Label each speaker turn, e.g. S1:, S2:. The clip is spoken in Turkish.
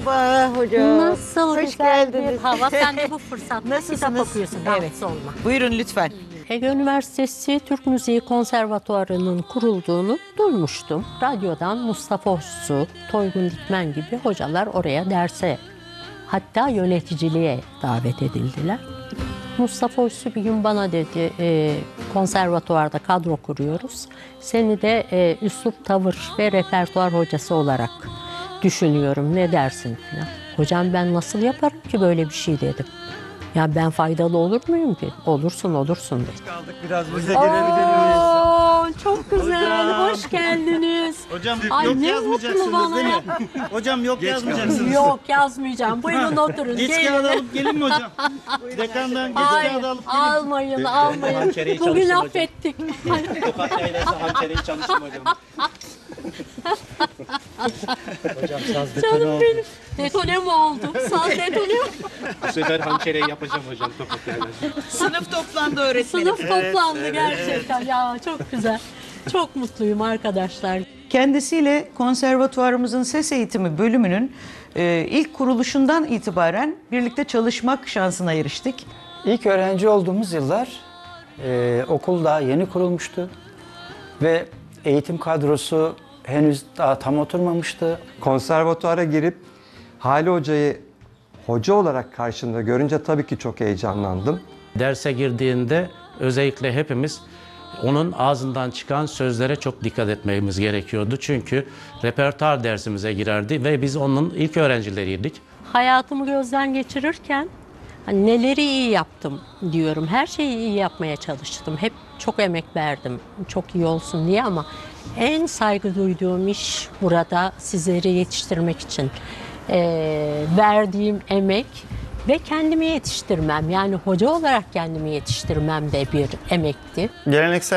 S1: Merhaba hocam.
S2: Nasıl
S1: Hoş
S2: güzel
S1: geldiniz.
S2: bir hava. Sen de bu fırsatla
S1: Nasılsınız?
S2: kitap okuyorsun.
S1: Evet.
S2: Rahatsız olma.
S1: Buyurun lütfen.
S2: Ege Üniversitesi Türk Müziği Konservatuarı'nın kurulduğunu duymuştum. Radyodan Mustafa Hoşsu, Toygun Dikmen gibi hocalar oraya derse, hatta yöneticiliğe davet edildiler. Mustafa Hoşsu bir gün bana dedi, konservatuvarda kadro kuruyoruz. Seni de üslup, tavır ve repertuar hocası olarak düşünüyorum. Ne dersin falan. Hocam ben nasıl yaparım ki böyle bir şey dedim. Ya ben faydalı olur muyum ki? Olursun dedi.
S3: Kaldık biraz bize gelebilir miyiz?
S2: Çok güzel,
S3: Hocam.
S2: hoş geldiniz.
S3: Hocam
S2: Ay,
S3: yok
S2: ne
S3: yazmayacaksınız
S2: mutlu bana
S3: değil
S2: ya.
S3: mi? Hocam yok yazmayacaksınız.
S2: Yok yazmayacağım. Buyurun oturun.
S3: Geç
S2: Gelin.
S3: kağıdı alıp gelin mi hocam? Dekandan geç
S2: Hayır,
S3: kağıdı alıp gelin.
S2: almayın.
S4: hançereyi
S2: Bugün
S4: çalıştım hocam.
S2: affettik.
S4: Tokat eylese hançereyi çalıştım hocam. Hocam saz detone
S2: Canım
S4: oldu.
S2: benim. Detone mi oldu? Saz detone mi?
S4: Bu sefer hançereyi yapacağım hocam tokat eylese.
S1: Sınıf toplandı öğretmenim.
S2: Sınıf toplandı gerçekten. Ya çok güzel. Çok mutluyum arkadaşlar.
S5: Kendisiyle konservatuvarımızın ses eğitimi bölümünün ilk kuruluşundan itibaren birlikte çalışmak şansına eriştik.
S6: İlk öğrenci olduğumuz yıllar okul daha yeni kurulmuştu ve eğitim kadrosu henüz daha tam oturmamıştı.
S7: Konservatuara girip Hali Hoca'yı hoca olarak karşımda görünce tabii ki çok heyecanlandım.
S8: Derse girdiğinde özellikle hepimiz onun ağzından çıkan sözlere çok dikkat etmemiz gerekiyordu. Çünkü repertuar dersimize girerdi ve biz onun ilk öğrencileriydik.
S2: Hayatımı gözden geçirirken hani neleri iyi yaptım diyorum. Her şeyi iyi yapmaya çalıştım. Hep çok emek verdim. Çok iyi olsun diye ama en saygı duyduğum iş burada sizleri yetiştirmek için verdiğim emek ve kendimi yetiştirmem. Yani hoca olarak kendimi yetiştirmem de bir emekti.
S3: Geleneksel